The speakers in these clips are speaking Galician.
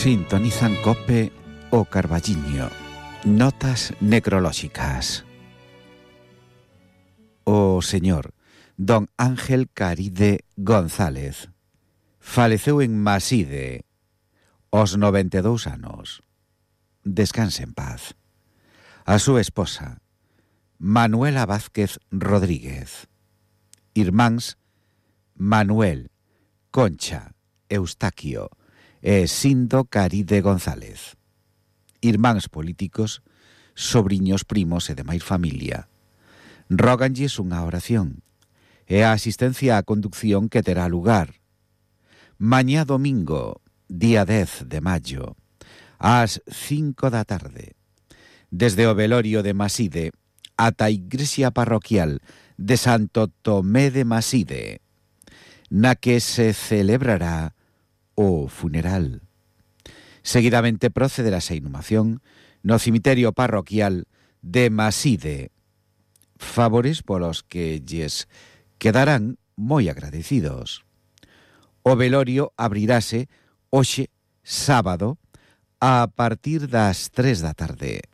Sintonizan COPE o Carballiño. Notas necrolóxicas. O señor don Ángel Caride González faleceu en Maside aos 92 anos. Descanse en paz. A súa esposa, Manuela Vázquez Rodríguez. Irmáns Manuel, Concha, Eustaquio e Sindo Caride González. Irmáns políticos, sobriños, primos e demais familia. Róganlles unha oración e a asistencia á conducción que terá lugar mañá domingo, día 10 de maio, ás 5 da tarde, desde o velorio de Maside ata a igrexa parroquial de Santo Tomé de Maside, na que se celebrará o funeral. Seguidamente procederase a inhumación no cemiterio parroquial de Maside, favores polos que lles quedarán moi agradecidos. O velorio abrirase hoxe, sábado, a partir das 3 da tarde.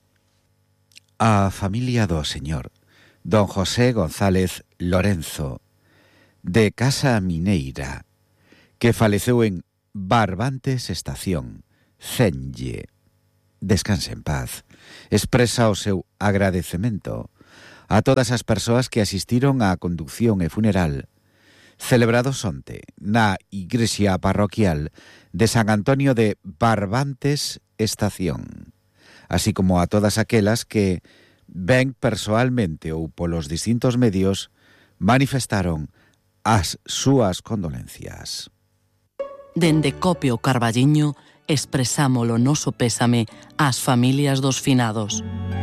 A familia do señor don José González Lorenzo, de Casa Mineira, que faleceu en Barbantes Estación, Cenlle. Descanse en paz. Expresa o seu agradecemento a todas as persoas que asistiron á conducción e funeral celebrados onte na igrexa parroquial de San Antonio de Barbantes Estación, así como a todas aquelas que ben persoalmente ou polos distintos medios manifestaron as súas condolencias. Dende COPE o Carballiño expresamos o noso pésame ás familias dos finados.